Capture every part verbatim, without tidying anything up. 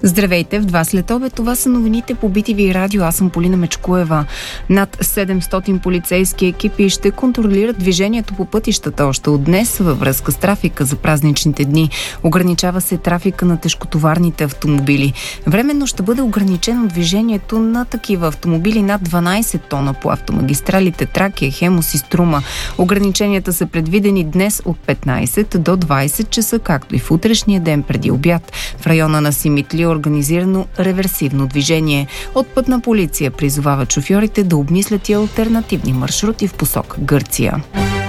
Здравейте, в два след обед. Това са новините по Би Ти Ви радио. Аз съм Полина Мечкоева. Над седемстотин полицейски екипи ще контролират движението по пътищата още от днес във връзка с трафика за празничните дни. Ограничава се трафика на тежкотоварните автомобили. Временно ще бъде ограничено движението на такива автомобили над дванайсет тона по автомагистралите Тракия, Хемус и Струма. Ограниченията са предвидени днес от петнайсет до двайсет часа, както и в утрешния ден преди обяд. В района на Симитли е организирано реверсивно движение. От Пътна полиция призовават шофьорите да обмислят и алтернативни маршрути в посока Гърция.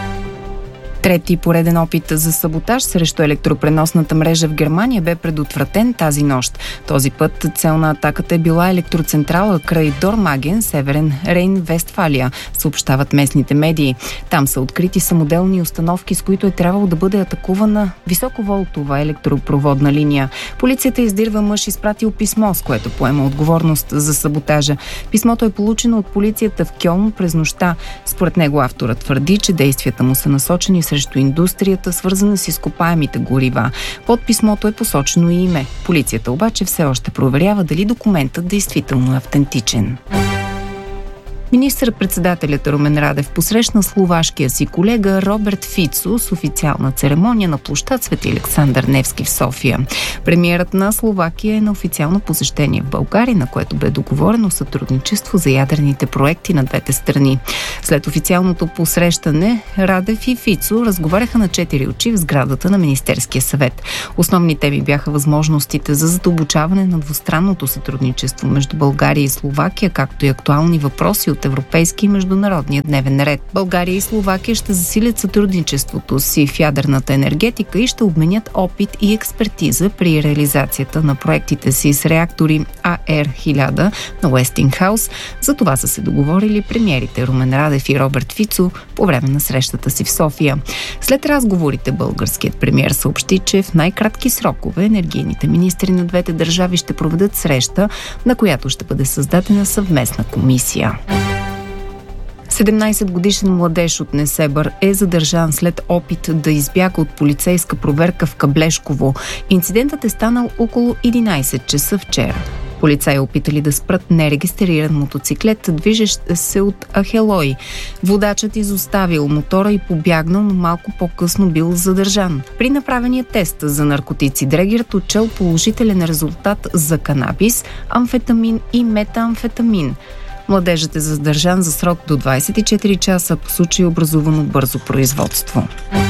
Трети пореден опит за саботаж срещу електропреносната мрежа в Германия бе предотвратен тази нощ. Този път цел на атаката е била електроцентрала край Дормаген, Северен Рейн-Вестфалия, съобщават местните медии. Там са открити самоделни установки, с които е трябвало да бъде атакувана високоволтова електропроводна линия. Полицията издирва мъж, изпратил писмо, с което поема отговорност за саботажа. Писмото е получено от полицията в Кьолн през нощта. Според него авторът твърди, че действията му са насочени срещу индустрията, свързана с изкопаемите горива. Под писмото е посочено и име. Полицията обаче все още проверява дали документът действително е автентичен. Министър-председателят Румен Радев посрещна словашкия си колега Роберт Фицо с официална церемония на площад Свети Александър Невски в София. Премиерът на Словакия е на официално посещение в България, на което бе договорено сътрудничество за ядрените проекти на двете страни. След официалното посрещане, Радев и Фицо разговаряха на четири очи в сградата на Министерския съвет. Основни теми бяха възможностите за задълбочаване на двустранното сътрудничество между България и Словакия, както и актуални въпроси от европейски и международния дневен ред. България и Словакия ще засилят сътрудничеството си в ядерната енергетика и ще обменят опит и експертиза при реализацията на проектите си с реактори А Р хиляда на Уестингхаус. За това са се договорили премиерите Румен Радев и Роберт Фицо по време на срещата си в София. След разговорите българският премиер съобщи, че в най-кратки срокове енергийните министри на двете държави ще проведат среща, на която ще бъде създадена съвместна комисия. седемнайсетгодишен младеж от Несебър е задържан след опит да избяга от полицейска проверка в Каблешково. Инцидентът е станал около единайсет часа вчера. Полицаи опитали да спрат нерегистриран мотоциклет, движещ се от Ахелой. Водачът изоставил мотора и побягнал, но малко по-късно бил задържан. При направения тест за наркотици дрегерът отчел положителен резултат за канабис, амфетамин и метамфетамин. Младежът е задържан за срок до двайсет и четири часа, по случай образувано бързо производство.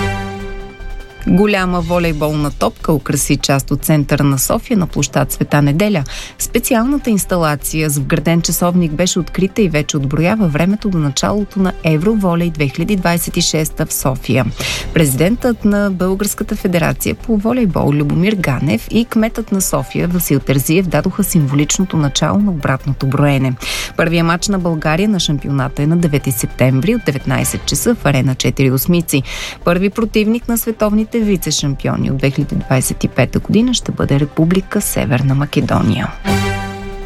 Голяма волейболна топка украси част от центъра на София на площад Света Неделя. Специалната инсталация с вграден часовник беше открита и вече отброява времето до началото на Евроволей две хиляди двайсет и шеста в София. Президентът на Българската федерация по волейбол Любомир Ганев и кметът на София Васил Терзиев дадоха символичното начало на обратното броене. Първият мач на България на шампионата е на девети септември от деветнайсет часа в Арена четири осмици. Първи противник на световните вице-шампиони от две хиляди двайсет и пета година ще бъде Република Северна Македония.